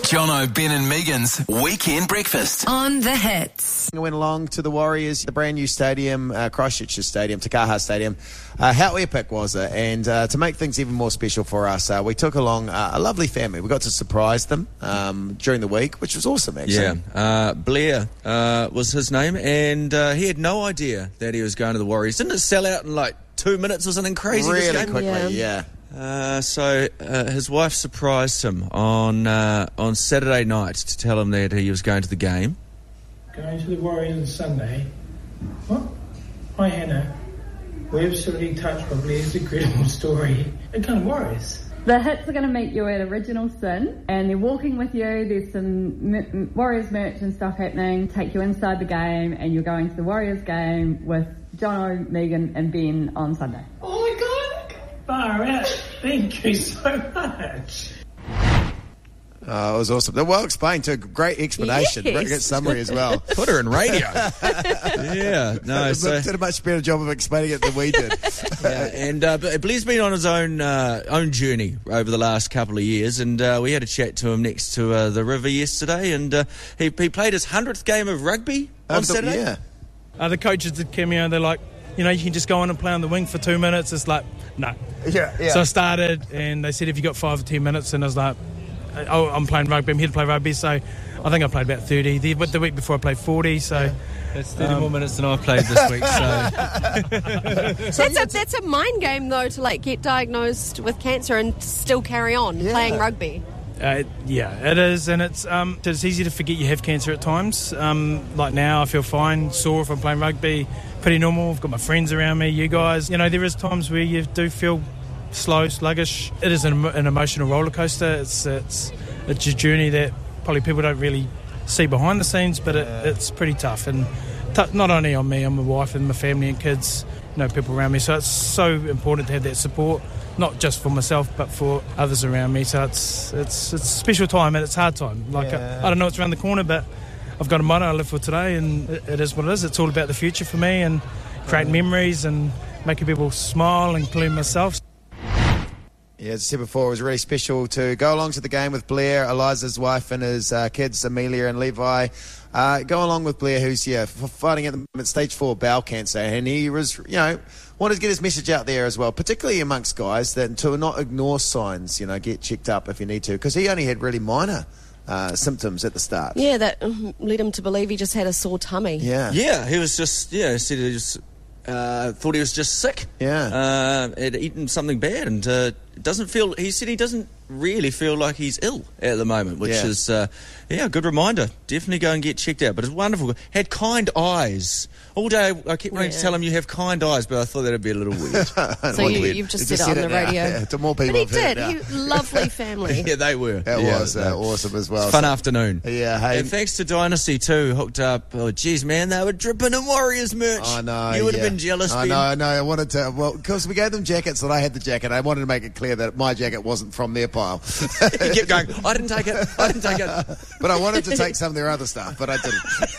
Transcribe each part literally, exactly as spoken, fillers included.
Jono, Ben and Megan's Weekend Breakfast on The Hits. I went along to the Warriors, the brand new stadium, uh, Christchurch's stadium, Te Kaha Stadium. Uh, how epic was it? And uh, to make things even more special for us, uh, we took along uh, a lovely family. We got to surprise them um, during the week, which was awesome, actually. Yeah, uh, Blair uh, was his name, and uh, he had no idea that he was going to the Warriors. Didn't it sell out in like two minutes or something crazy? Really this game? quickly, yeah. Yeah. Uh, so uh, his wife surprised him on uh, on Saturday night to tell him that he was going to the game. Going to the Warriors on Sunday. What? Hi Hannah. We're absolutely touched by Blair's incredible story. What kind of Warriors? The Hits are going to meet you at Original Sin, and they're walking with you. There's some m- Warriors merch and stuff happening. Take you inside the game, and you're going to the Warriors game with Jono, Megan, and Ben on Sunday. Oh my God! Far out. Thank you so much. Oh, it was awesome. Well explained too. Great explanation. Yes. Great, good summary as well. Put her in radio. yeah, no, so did a much better job of explaining it than we did. yeah, and uh, but Blair's been on his own uh, own journey over the last couple of years, and uh, we had a chat to him next to uh, the river yesterday, and uh, he he played his hundredth game of rugby on Um, the- Saturday. Yeah. Uh, the coaches did cameo. They're like, you know, you can just go on and play on the wing for two minutes. It's like, no. Yeah, yeah. So I started, and they said, if you got five or ten minutes, and I was like, oh, I'm playing rugby. I'm here to play rugby. So I think I played about thirty. The, the week before I played forty. So That's thirty um, more minutes than I've played this week. So That's a, that's a mind game, though, to like get diagnosed with cancer and still carry on Yeah. playing rugby. uh, yeah, it is, and it's um, it's easy to forget you have cancer at times. Um, like now, I feel fine, sore if I'm playing rugby, pretty normal. I've got my friends around me, you guys. You know, there is times where you do feel slow, sluggish. It is an, an emotional roller coaster. It's it's it's a journey that probably people don't really see behind the scenes, but it, it's pretty tough. And t- not only on me, on my wife and my family and kids, you know, people around me. So it's so important to have that support, not just for myself, but for others around me. So it's it's it's a special time and it's a hard time. Like Yeah. I, I don't know what's around the corner, but I've got a motto I live for today, and it, it is what it is. It's all about the future for me and creating memories and making people smile, including myself. Yeah, as I said before, it was really special to go along to the game with Blair, Eliza's wife, and his uh, kids, Amelia and Levi. Uh, go along with Blair, who's yeah f- fighting at the moment stage four bowel cancer, and he was, you know, wanted to get his message out there as well, particularly amongst guys, that to not ignore signs, you know, get checked up if you need to, because he only had really minor uh, symptoms at the start. Yeah, that um, led him to believe he just had a sore tummy. Yeah. yeah, he was just yeah. He said he just uh, thought he was just sick. Yeah. uh, had eaten something bad, and uh, doesn't feel. He said he doesn't really feel like he's ill at the moment, which Yeah. is uh, yeah, a good reminder. Definitely go and get checked out. But it's wonderful. Had kind eyes all day. I kept wanting to Yeah. tell him you have kind eyes, but I thought that'd be a little weird. So you, you've just He said it on the now. radio. Yeah, to more people. But he have heard did. it now. He, lovely family. yeah, they were. That yeah, was uh, they- awesome as well. Fun So- afternoon. Yeah, hey. And thanks to Dynasty too, hooked up. Oh, geez, man, they were dripping in Warriors merch. I know. You would have yeah. been jealous. I Ben. know, I know. I wanted to, well, because we gave them jackets and I had the jacket. I wanted to make it clear that my jacket wasn't from their pile. You kept going, I didn't take it, I didn't take it. But I wanted to take some of their other stuff, but I didn't.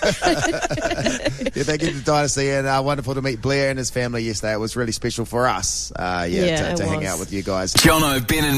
Yeah, thank you to Dynasty, and uh, wonderful to meet Blair and his family yesterday. It was really special for us, uh, yeah, Yeah, to, it to hang was. out with you guys. Jono, Ben and